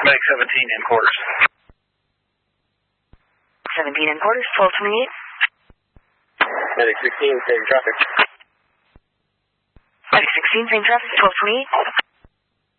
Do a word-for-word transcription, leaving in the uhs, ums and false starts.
Medic seventeen in quarters. seventeen in quarters, twelve twenty-eight. Medic sixteen, same traffic. Medic sixteen, same traffic, twelve twenty-eight.